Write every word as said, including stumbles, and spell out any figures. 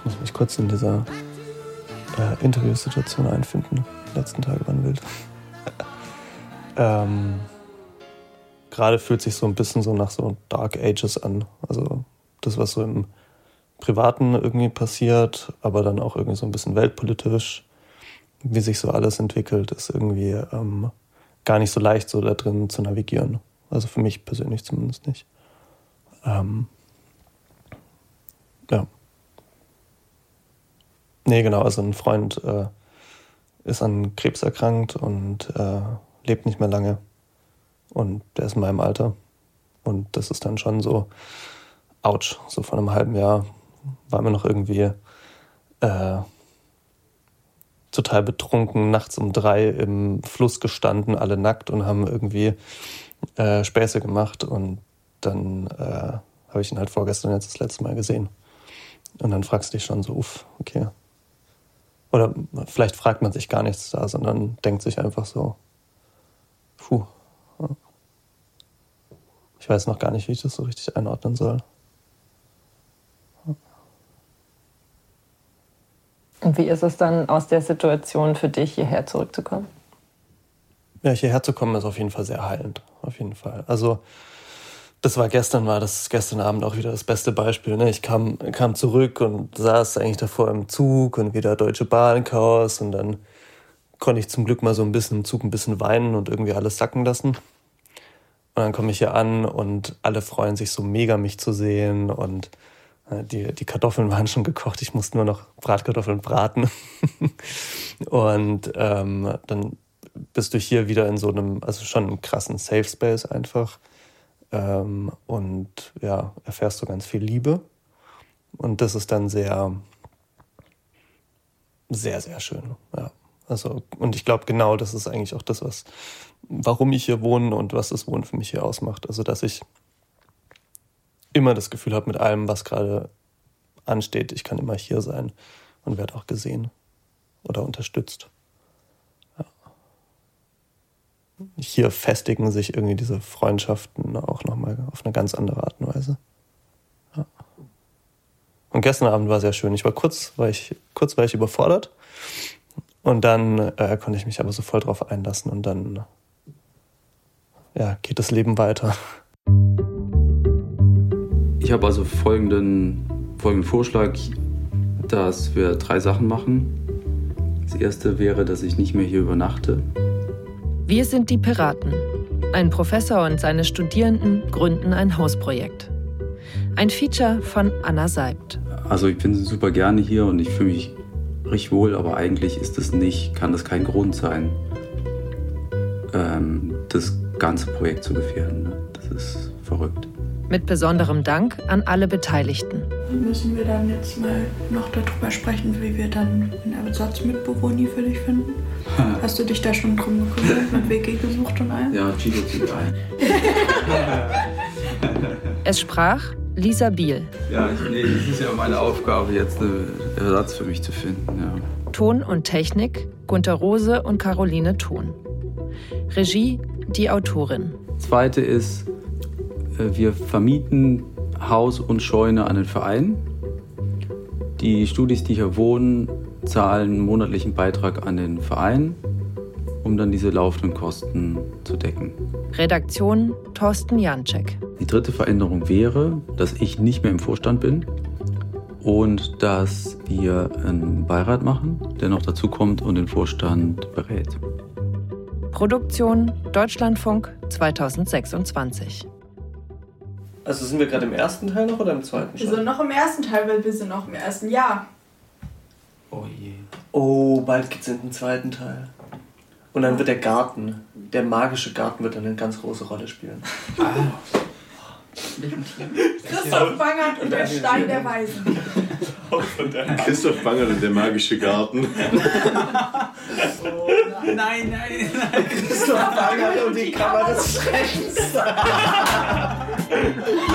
Ich muss mich kurz in dieser äh, Interviewsituation einfinden. Die letzten Tage waren wild. ähm, Gerade fühlt sich so ein bisschen so nach so Dark Ages an. Also das, was so im Privaten irgendwie passiert, aber dann auch irgendwie so ein bisschen weltpolitisch, wie sich so alles entwickelt, ist irgendwie ähm, gar nicht so leicht, so da drin zu navigieren. Also für mich persönlich zumindest nicht. Ähm, ja. Nee, genau, also ein Freund äh, ist an Krebs erkrankt und äh, lebt nicht mehr lange. Und der ist in meinem Alter. Und das ist dann schon so, ouch, so vor einem halben Jahr waren wir noch irgendwie äh, total betrunken, nachts um drei im Fluss gestanden, alle nackt und haben irgendwie äh, Späße gemacht. Und dann äh, habe ich ihn halt vorgestern jetzt das letzte Mal gesehen. Und dann fragst du dich schon so, uff, okay. Oder vielleicht fragt man sich gar nichts da, sondern denkt sich einfach so, puh. Ich weiß noch gar nicht, wie ich das so richtig einordnen soll. Und wie ist es dann aus der Situation für dich, hierher zurückzukommen? Ja, hierher zu kommen ist auf jeden Fall sehr heilend. Auf jeden Fall. Also das war gestern, war das gestern Abend auch wieder das beste Beispiel. Ne? Ich kam, kam zurück und saß eigentlich davor im Zug und wieder Deutsche Bahn, Chaos. Und dann konnte ich zum Glück mal so ein bisschen im Zug ein bisschen weinen und irgendwie alles sacken lassen. Und dann komme ich hier an und alle freuen sich so mega, mich zu sehen. Und die, die Kartoffeln waren schon gekocht. Ich musste nur noch Bratkartoffeln braten. Und ähm, dann bist du hier wieder in so einem, also schon einem krassen Safe Space einfach. Ähm, und ja, erfährst du ganz viel Liebe. Und das ist dann sehr, sehr, sehr schön. Ja. Also, und ich glaube, genau das ist eigentlich auch das, was, warum ich hier wohne und was das Wohnen für mich hier ausmacht. Also, dass ich immer das Gefühl habe, mit allem, was gerade ansteht, ich kann immer hier sein und werde auch gesehen oder unterstützt. Ja. Hier festigen sich irgendwie diese Freundschaften auch nochmal auf eine ganz andere Art und Weise. Ja. Und gestern Abend war sehr schön. Ich war kurz, war ich, kurz war ich überfordert. Und dann äh, konnte ich mich aber so voll drauf einlassen und dann ja, geht das Leben weiter. Ich habe also folgenden, folgenden Vorschlag, dass wir drei Sachen machen. Das erste wäre, dass ich nicht mehr hier übernachte. Wir sind die Piraten. Ein Professor und seine Studierenden gründen ein Hausprojekt. Ein Feature von Anna Seibt. Also ich bin super gerne hier und ich fühle mich richtig wohl, aber eigentlich ist es nicht, kann das kein Grund sein, ähm, das ganze Projekt zu gefährden. Ne? Das ist verrückt. Mit besonderem Dank an alle Beteiligten. Müssen wir dann jetzt mal noch darüber sprechen, wie wir dann einen Ersatzmitbewohner für dich finden? Ha. Hast du dich da schon drum gekümmert, mit W G gesucht und allem? Ja, Chico zieht ein. Es sprach Lisa Biel. Ja, ich, nee, es ist ja meine Aufgabe, jetzt einen Ersatz für mich zu finden. Ja. Ton und Technik Gunter Rose und Caroline Thon. Regie die Autorin. Zweite ist, wir vermieten Haus und Scheune an den Verein. Die Studis, die hier wohnen, zahlen einen monatlichen Beitrag an den Verein, um dann diese laufenden Kosten zu decken. Redaktion Thorsten Janczek. Die dritte Veränderung wäre, dass ich nicht mehr im Vorstand bin und dass wir einen Beirat machen, der noch dazu kommt und den Vorstand berät. Produktion Deutschlandfunk zweitausendsechsundzwanzig. Also sind wir gerade im ersten Teil noch oder im zweiten? Wir sind noch im ersten Teil, weil wir sind noch im ersten Jahr. Oh je. Oh, bald geht's in den zweiten Teil. Und dann wird der Garten, der magische Garten wird dann eine ganz große Rolle spielen. Ah. Christoph Bangert und der Stein der Weisen. Christoph Bangert und der magische Garten. Oh, nein, nein, nein. Christoph Bangert und die Kammer des Schreckens.